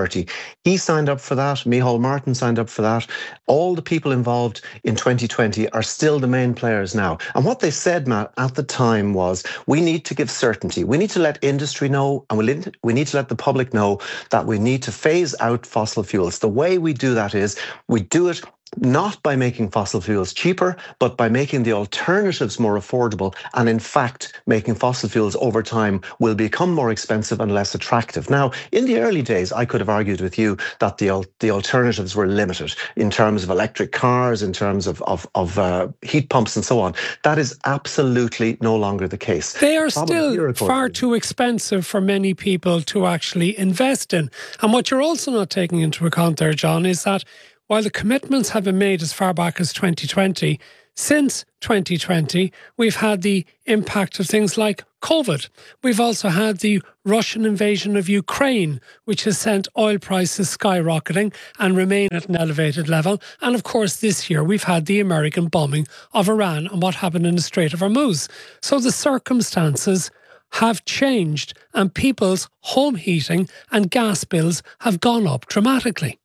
2030. He signed up for that. Micheál Martin signed up for that. All the people involved in 2020 are still the main players now. And what they said, Matt, at the time was, we need to give certainty. We need to let industry know, and we need to let the public know that we need to phase out fossil fuels. The way we do that is we do it not by making fossil fuels cheaper, but by making the alternatives more affordable. And in fact, making fossil fuels over time will become more expensive and less attractive. Now, in the early days, I could have argued with you that the alternatives were limited in terms of electric cars, in terms of heat pumps and so on. That is absolutely no longer the case. They are still far too expensive for many people to actually invest in. And what you're also not taking into account there, John, is that while the commitments have been made as far back as 2020, since 2020, we've had the impact of things like COVID. We've also had the Russian invasion of Ukraine, which has sent oil prices skyrocketing and remain at an elevated level. And of course, this year, we've had the American bombing of Iran and what happened in the Strait of Hormuz. So the circumstances have changed and people's home heating and gas bills have gone up dramatically.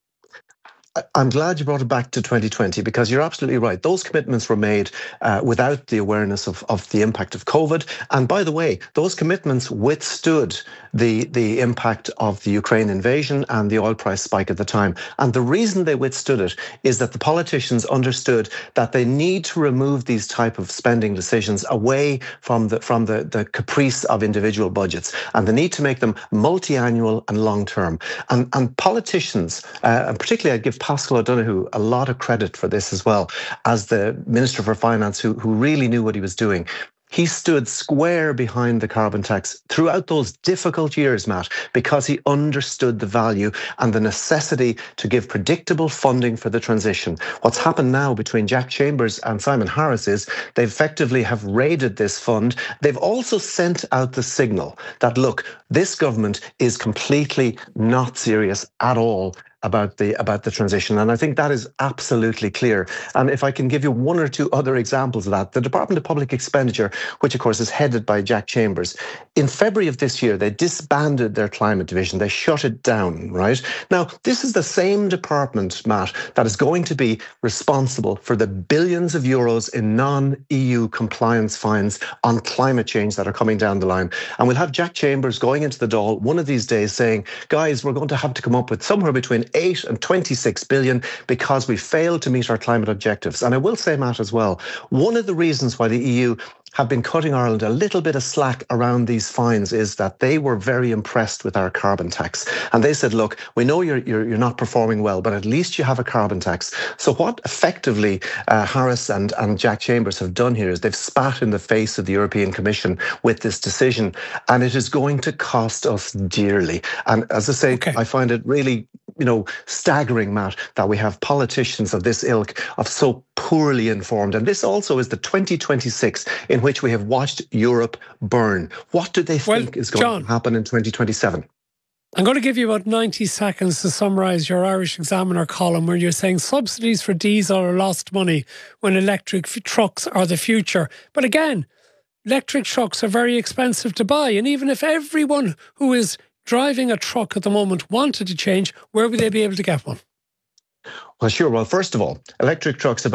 I'm glad you brought it back to 2020 because you're absolutely right. Those commitments were made without the awareness of the impact of COVID. And by the way, those commitments withstood the impact of the Ukraine invasion and the oil price spike at the time. And the reason they withstood it is that the politicians understood that they need to remove these type of spending decisions away from the caprice of individual budgets, and the need to make them multi-annual and long-term. And politicians, and particularly I'd give Paschal O'Donoghue a lot of credit for this as well, as the Minister for Finance who really knew what he was doing. He stood square behind the carbon tax throughout those difficult years, Matt, because he understood the value and the necessity to give predictable funding for the transition. What's happened now between Jack Chambers and Simon Harris is they effectively have raided this fund. They've also sent out the signal that, look, this government is completely not serious at all about the transition. And I think that is absolutely clear. And if I can give you one or two other examples of that, the Department of Public Expenditure, which of course is headed by Jack Chambers, in February of this year, they disbanded their climate division. They shut it down, right? Now, this is the same department, Matt, that is going to be responsible for the billions of euros in non-EU compliance fines on climate change that are coming down the line. And we'll have Jack Chambers going into the Dáil one of these days saying, guys, we're going to have to come up with somewhere between 8 and 26 billion because we failed to meet our climate objectives. And I will say, Matt, as well, one of the reasons why the EU have been cutting Ireland a little bit of slack around these fines is that they were very impressed with our carbon tax. And they said, look, we know you're not performing well, but at least you have a carbon tax. So what effectively Harris and Jack Chambers have done here is they've spat in the face of the European Commission with this decision, and it is going to cost us dearly. And as I say, I find it really, staggering, Matt, that we have politicians of this ilk of so poorly informed. And this also is the 2026 in which we have watched Europe burn. What do they think is going to happen in 2027? I'm going to give you about 90 seconds to summarise your Irish Examiner column where you're saying subsidies for diesel are lost money when electric trucks are the future. But again, electric trucks are very expensive to buy. And even if everyone who is driving a truck at the moment wanted to change, where would they be able to get one? Well, sure. Well, first of all, electric trucks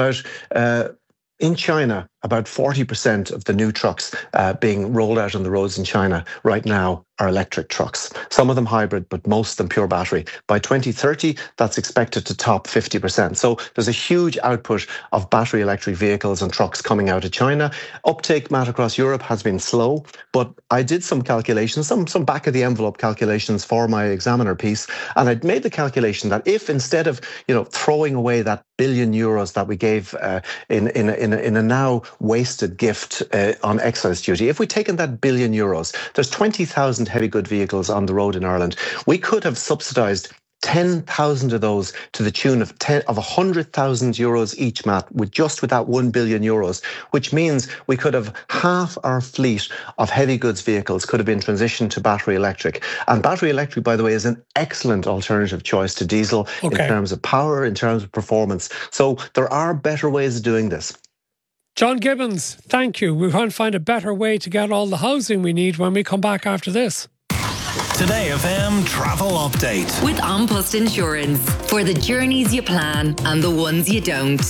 in China, about 40% of the new trucks being rolled out on the roads in China right now are electric trucks. Some of them hybrid, but most of them pure battery. By 2030, that's expected to top 50%. So there's a huge output of battery electric vehicles and trucks coming out of China. Uptake, Matt, across Europe has been slow, but I did some calculations, some back of the envelope calculations for my Examiner piece, and I'd made the calculation that if instead of throwing away that €1 billion that we gave in a now wasted gift on excise duty, if we'd taken that €1 billion, there's 20,000 heavy good vehicles on the road in Ireland. We could have subsidised 10,000 of those to the tune of 100,000 euros each, Matt, with that €1 billion, which means we could have half our fleet of heavy goods vehicles could have been transitioned to battery electric. And battery electric, by the way, is an excellent alternative choice to diesel in terms of power, in terms of performance. So there are better ways of doing this. John Gibbons, thank you. We're going to find a better way to get all the housing we need when we come back after this. Today FM travel update. With An Post Insurance. For the journeys you plan and the ones you don't.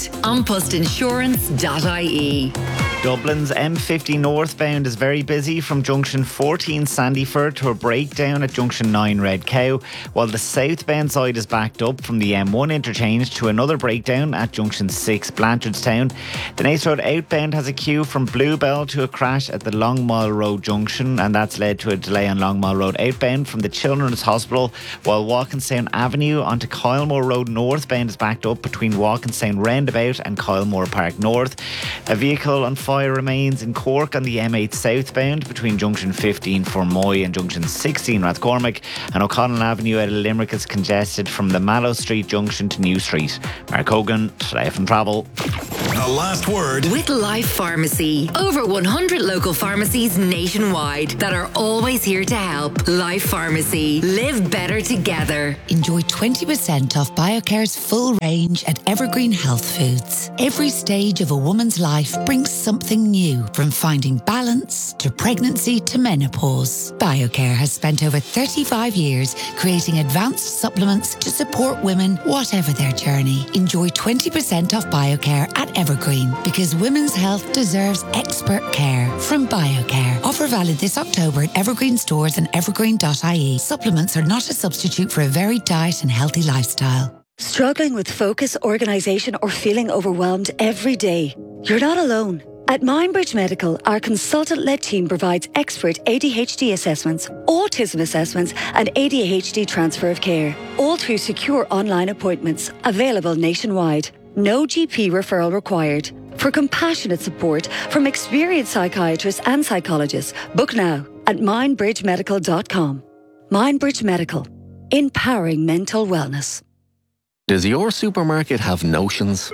AnPostInsurance.ie. Dublin's M50 northbound is very busy from junction 14 Sandyford to a breakdown at junction 9 Red Cow, while the southbound side is backed up from the M1 interchange to another breakdown at junction 6 Blanchardstown. The Naas Road outbound has a queue from Bluebell to a crash at the Longmile Road junction, and that's led to a delay on Longmile Road outbound from the Children's Hospital, while Walkinstown Avenue onto Kylemore Road northbound is backed up between Walkinstown Roundabout and Kylemore Park North. A vehicle on fire remains in Cork on the M8 southbound between junction 15 Fermoy and junction 16 Rathcormac, and O'Connell Avenue out of Limerick is congested from the Mallow Street junction to New Street. Mark Hogan, Today FM Travel. The last word with Life Pharmacy. Over 100 local pharmacies nationwide that are always here to help. Life Pharmacy. Live better together. Enjoy 20% off BioCare's full range at Evergreen Health Foods. Every stage of a woman's life brings something new, from finding balance to pregnancy to menopause. BioCare has spent over 35 years creating advanced supplements to support women, whatever their journey. Enjoy 20% off BioCare at Evergreen, because women's health deserves expert care from BioCare. Offer valid this October at Evergreen stores and evergreen.ie. Supplements are not a substitute for a varied diet and healthy lifestyle. Struggling with focus, organisation or feeling overwhelmed every day? You're not alone. At Mindbridge Medical, our consultant-led team provides expert ADHD assessments, autism assessments and ADHD transfer of care, all through secure online appointments, available nationwide. No GP referral required. For compassionate support from experienced psychiatrists and psychologists, book now at mindbridgemedical.com. Mindbridge Medical, empowering mental wellness. Does your supermarket have notions?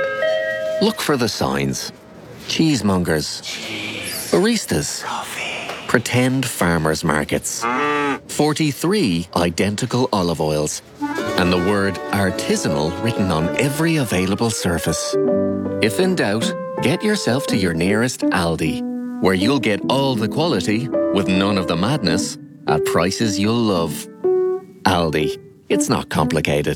Look for the signs. Cheesemongers. Baristas. Pretend farmers markets. 43 identical olive oils. And the word artisanal written on every available surface. If in doubt, get yourself to your nearest Aldi, where you'll get all the quality with none of the madness at prices you'll love. Aldi. It's not complicated.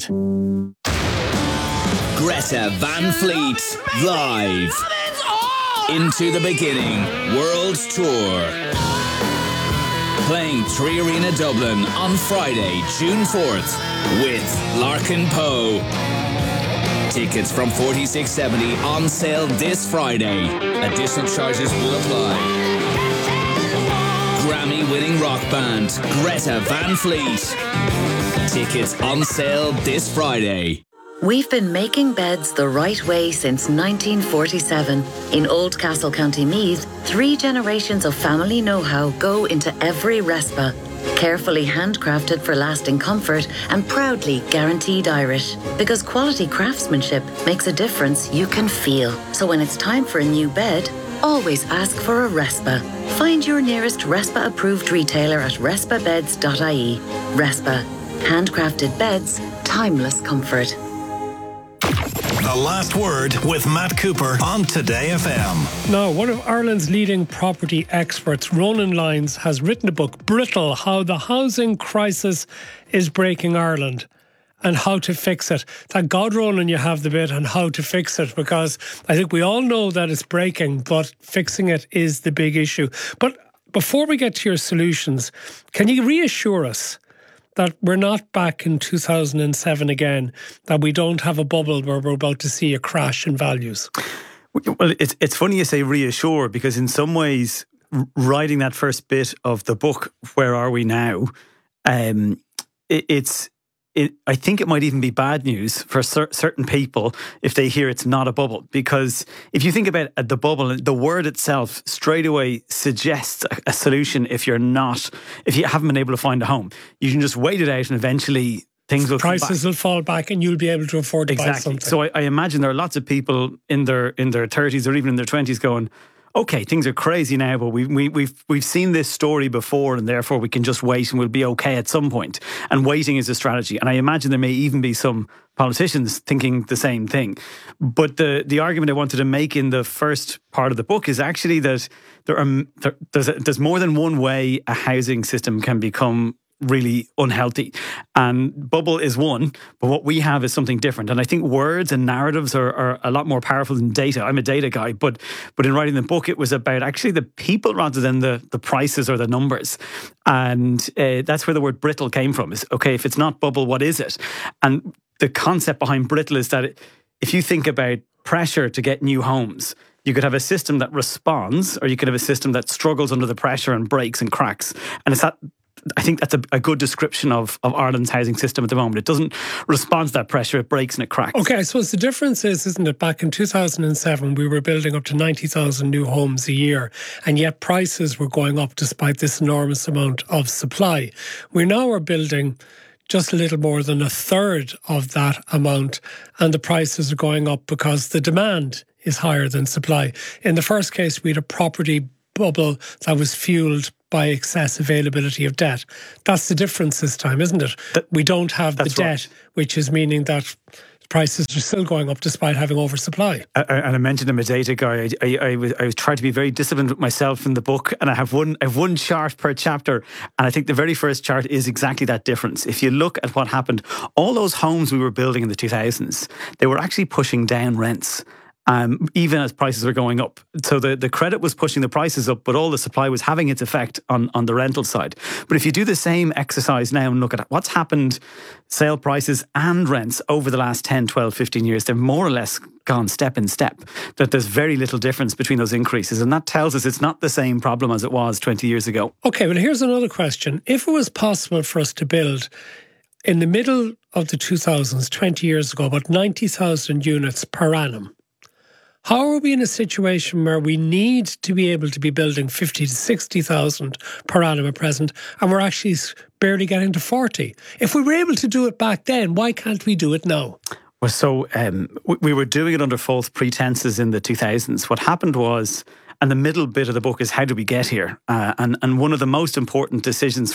Greta Van Fleet, live. Into the Beginning World Tour. Playing Three Arena Dublin on Friday, June 4th with Larkin Poe. Tickets from $46.70 on sale this Friday. Additional charges will apply. Grammy-winning rock band Greta Van Fleet. Tickets on sale this Friday. We've been making beds the right way since 1947. In Oldcastle, County Meath, 3 generations of family know-how go into every Respa. Carefully handcrafted for lasting comfort and proudly guaranteed Irish. Because quality craftsmanship makes a difference you can feel. So when it's time for a new bed, always ask for a Respa. Find your nearest Respa-approved retailer at respabeds.ie. Respa. Handcrafted beds, timeless comfort. The last word with Matt Cooper on Today FM. Now, one of Ireland's leading property experts, Ronan Lyons, has written a book, Brittle, How the Housing Crisis is Breaking Ireland and How to Fix It. Thank God, Ronan, you have the bit on how to fix it, because I think we all know that it's breaking, but fixing it is the big issue. But before we get to your solutions, can you reassure us that we're not back in 2007 again, that we don't have a bubble where we're about to see a crash in values? Well, it's funny you say reassure, because in some ways, writing that first bit of the book, Where Are We Now? I think it might even be bad news for certain people if they hear it's not a bubble. Because if you think about the bubble, the word itself straight away suggests a solution if you haven't been able to find a home. You can just wait it out and eventually things will come back. Prices will fall back and you'll be able to afford to buy something. So I imagine there are lots of people in their 30s or even in their 20s going, okay, things are crazy now, but we've seen this story before, and therefore we can just wait and we'll be okay at some point. And waiting is a strategy. And I imagine there may even be some politicians thinking the same thing. But the argument I wanted to make in the first part of the book is actually that there's more than one way a housing system can become really unhealthy. And bubble is one, but what we have is something different. And I think words and narratives are a lot more powerful than data. I'm a data guy, but in writing the book, it was about actually the people rather than the prices or the numbers. And that's where the word brittle came from. Is, okay, if it's not bubble, what is it? And the concept behind brittle is that if you think about pressure to get new homes, you could have a system that responds, or you could have a system that struggles under the pressure and breaks and cracks. And it's that, I think that's a good description of Ireland's housing system at the moment. It doesn't respond to that pressure, it breaks and it cracks. Okay, I suppose the difference is, isn't it, back in 2007, we were building up to 90,000 new homes a year, and yet prices were going up despite this enormous amount of supply. We now are building just a little more than a third of that amount, and the prices are going up because the demand is higher than supply. In the first case, we had a property bubble that was fueled by excess availability of debt. That's the difference this time, isn't it? We don't have the debt, which is meaning that prices are still going up despite having oversupply. And I mentioned I'm a data guy. I was trying to be very disciplined with myself in the book, and I have one chart per chapter, and I think the very first chart is exactly that difference. If you look at what happened, all those homes we were building in the 2000s, they were actually pushing down rents. Even as prices were going up. So the credit was pushing the prices up, but all the supply was having its effect on the rental side. But if you do the same exercise now and look at what's happened, sale prices and rents over the last 10, 12, 15 years, they've more or less gone step in step, that there's very little difference between those increases. And that tells us it's not the same problem as it was 20 years ago. Okay, well, here's another question. If it was possible for us to build in the middle of the 2000s, 20 years ago, about 90,000 units per annum, how are we in a situation where we need to be able to be building 50 to 60,000 per annum at present, and we're actually barely getting to 40? If we were able to do it back then, why can't we do it now? Well, so we were doing it under false pretenses in the 2000s. What happened was, and the middle bit of the book is how do we get here? And one of the most important decisions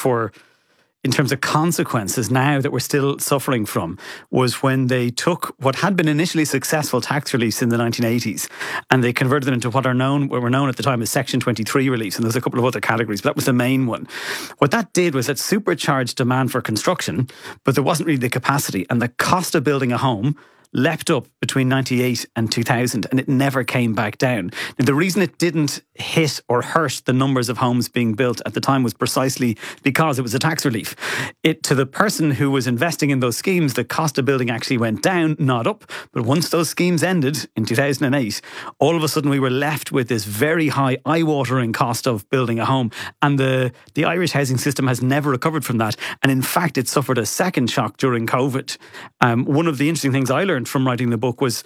in terms of consequences now that we're still suffering from, was when they took what had been initially successful tax reliefs in the 1980s and they converted them into what were known at the time as Section 23 reliefs, and there's a couple of other categories, but that was the main one. What that did was it supercharged demand for construction, but there wasn't really the capacity, and the cost of building a home leapt up between 98 and 2000, and it never came back down. Now, the reason it didn't hit or hurt the numbers of homes being built at the time was precisely because it was a tax relief. To the person who was investing in those schemes, the cost of building actually went down, not up. But once those schemes ended in 2008, all of a sudden we were left with this very high, eye-watering cost of building a home. And the Irish housing system has never recovered from that. And in fact, it suffered a second shock during COVID. One of the interesting things I learned from writing the book was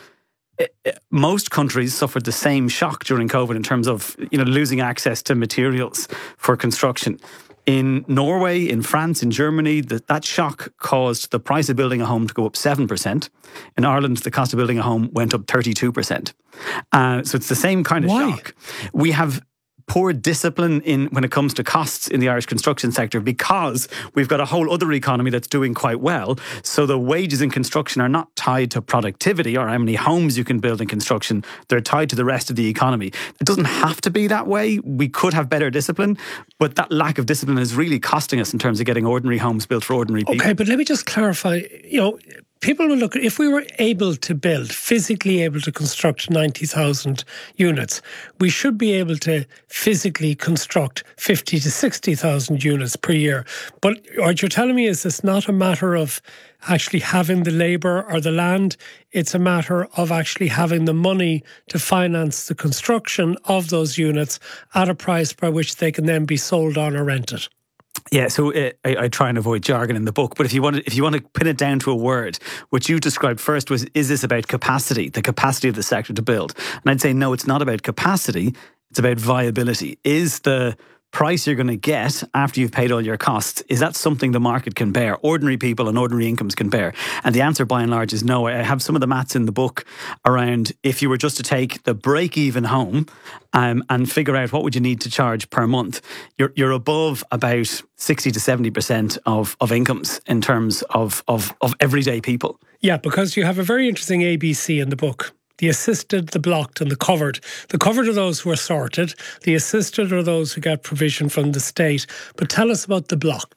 most countries suffered the same shock during COVID in terms of losing access to materials for construction. In Norway, in France, in Germany, that shock caused the price of building a home to go up 7%. In Ireland, the cost of building a home went up 32%. So it's the same kind of shock. We have poor discipline when it comes to costs in the Irish construction sector because we've got a whole other economy that's doing quite well. So the wages in construction are not tied to productivity or how many homes you can build in construction. They're tied to the rest of the economy. It doesn't have to be that way. We could have better discipline, but that lack of discipline is really costing us in terms of getting ordinary homes built for ordinary people. Okay, but let me just clarify, people will look at, if we were able to build, physically able to construct 90,000 units, we should be able to physically construct 50 to 60,000 units per year. But what you're telling me is it's not a matter of actually having the labour or the land, it's a matter of actually having the money to finance the construction of those units at a price by which they can then be sold on or rented. Yeah, so I try and avoid jargon in the book, but if you want to pin it down to a word, what you described first was, is this about capacity, the capacity of the sector to build? And I'd say, no, it's not about capacity, it's about viability. Is the price you're going to get after you've paid all your costs, is that something the market can bear, ordinary people and ordinary incomes can bear? And the answer by and large is no. I have some of the maths in the book around if you were just to take the break-even home and figure out what would you need to charge per month, you're above about 60 to 70% of incomes in terms of everyday people. Yeah, because you have a very interesting ABC in the book. The assisted, the blocked and the covered. The covered are those who are sorted. The assisted are those who get provision from the state. But tell us about the blocked.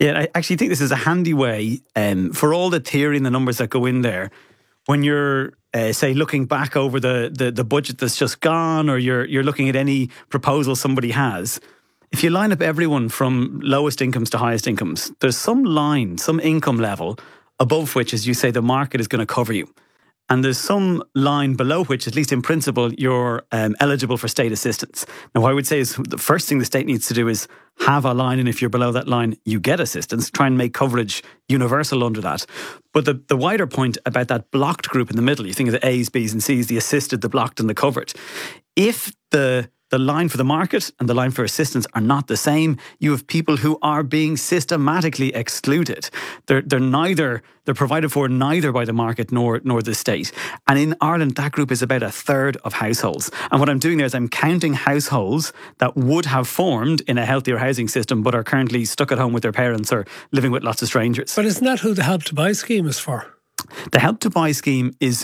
Yeah, I actually think this is a handy way for all the theory and the numbers that go in there. When you're, say, looking back over the budget that's just gone, or you're looking at any proposal somebody has, if you line up everyone from lowest incomes to highest incomes, there's some line, some income level above which, as you say, the market is going to cover you. And there's some line below which, at least in principle, you're eligible for state assistance. Now, what I would say is the first thing the state needs to do is have a line, and if you're below that line, you get assistance. Try and make coverage universal under that. But the wider point about that blocked group in the middle, you think of the A's, B's and C's, the assisted, the blocked and the covered. If the line for the market and the line for assistance are not the same, you have people who are being systematically excluded. They're provided for neither by the market nor the state. And in Ireland, that group is about a third of households. And what I'm doing there is I'm counting households that would have formed in a healthier housing system but are currently stuck at home with their parents or living with lots of strangers. But isn't that who the Help to Buy scheme is for? The Help to Buy scheme is